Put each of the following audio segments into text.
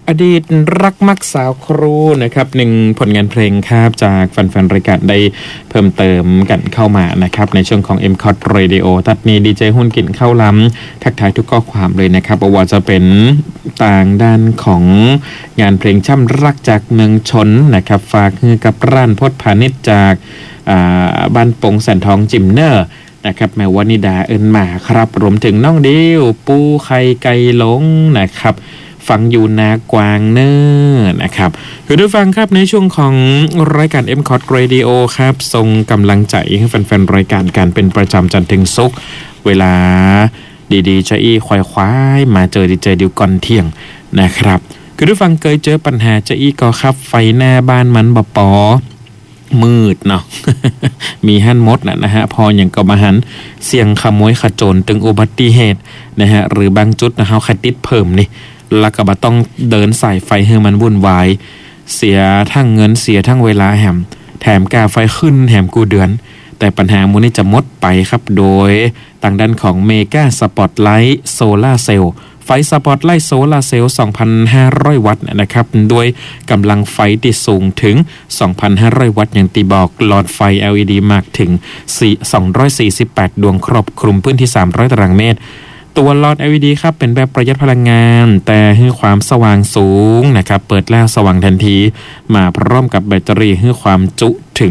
อดีตรักมักสาวครูนะครับหนึ่งผลงานเพลงครับจากแฟนๆรายการได้เพิ่มเติมกันเข้ามานะครับในช่วงของ MCOT Radio ตัดนี้ดีเจหุ้นกินข้าวล้ำทักทายทุกข้อความเลยนะครับว่าจะเป็นต่างด้านของงานเพลงช่ำรักจากเมืองชนนะครับฝากฮือกับร้านพจน์พาณิชย์จากบ้านปงแสนทองจิมเนอร์นะครับแม่วนิดาเอิญมาครับรวมถึงน้องดิวปูไข่ไก่หลงนะครับฟังอยู่นากวางเนอร์นะครับคือด้วยฟังครับในช่วงของรายการ MCOT Radio ครับส่งกำลังใจให้แฟนๆรายการการเป็นประจำจันทร์ถึงศุกร์เวลาดีๆจะอี้ควายมาเจอดีเจดิวก่อนเที่ยงนะครับคือด้วยฟังเคยเจอปัญหาจะอี้ก็ครับไฟหน้าบ้านมันบ่ปอมืดเนาะ มีหั่นมดนะฮะพออย่างก็มาหันเสียงขโมยขโจรตึงอุบัติเหตุนะฮะหรือบางจุดนะฮะใครติดเพิ่มนี่แล้วก็บ่ต้องเดินสายไฟให้มันวุ่นวายเสียทั้งเงินเสียทั้งเวลาแถมกาไฟขึ้นแถมกูเดือนแต่ปัญหามูลนี้จะหมดไปครับโดยทางด้านของเมกาสปอตไลท์โซล่าเซลล์ไฟสปอตไลท์โซล่าเซลล์ 2,500 วัตต์นะครับด้วยกำลังไฟที่สูงถึง 2,500 วัตต์อย่างที่บอกหลอดไฟ LED มากถึง248 ดวงครอบคลุมพื้นที่300ตารางเมตรตัวหลอด LED ครับเป็นแบบประหยัดพลังงานแต่ให้ความสว่างสูงนะครับเปิดแล้วสว่างทันทีมาพร้อมกับแบตเตอรี่ให้ความจุถึง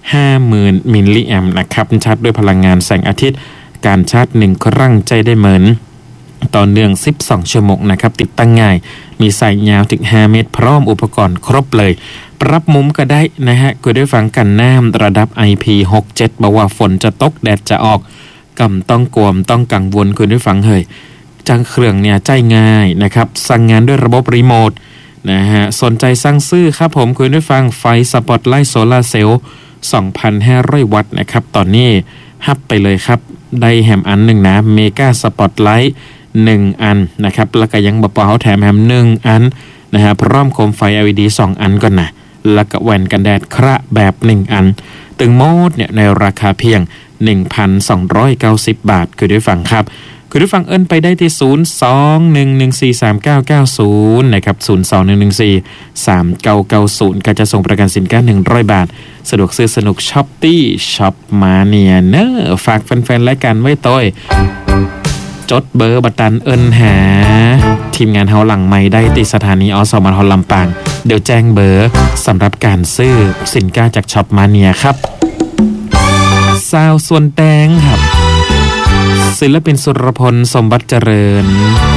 50,000 มิลลิแอมป์นะครับชาร์จด้วยพลังงานแสงอาทิตย์การชาร์จ1ครั้งใจได้เหมือนต่อเนื่อง12ชั่วโมงนะครับติดตั้งง่ายมีสายยาวถึง5เมตรพร้อมอุปกรณ์ครบเลยปรับมุมก็ได้นะฮะก็ได้ฟังกันน้ำระดับ IP67 บอกว่าฝนจะตกแดดจะออกกำต้องกวมต้องกังวลคุณได้ฟังเฮ้ยจังเครื่องเนี่ยใจง่ายนะครับสั่งงานด้วยระบบรีโมทนะฮะสนใจสั่งซื้อครับผมคุณได้ฟังไฟสปอตไลท์โซลาร์เซลล์ 2,500 วัตต์นะครับตอนนี้ฮับไปเลยครับได้แฮมอันหนึ่งนะเมกาสปอตไลท์1อันนะครับแล้วก็ยังบ่พอแถมแฮม1อันนะฮะพร้อมโคมไฟ LED 2อันก่อนนะแล้วก็แว่นกันแดดคระแบบ1อันตึงโมดเนี่ยในราคาเพียง 1,290 บาทคือได้ฟังครับคือได้ฟังเอิ้นไปได้ที่02-114-3990นะครับ02-114-3990ก็จะส่งประกันสินค้า100 บาทสะดวกซื้อสนุกช้อปปี้ช็อปมาเนียเนอฝากแฟนๆรายการไว้ต้อยจดเบอร์บัตรเอิ้นหาทีมงานเฮาหลังไม้ได้ที่สถานีอสมทลำปางเดี๋ยวแจ้งเบอร์สำหรับการซื้อสินค้าจากช็อปมาเนียครับซาวส่วนแตงครับศิลปินสุรพลสมบัติเจริญ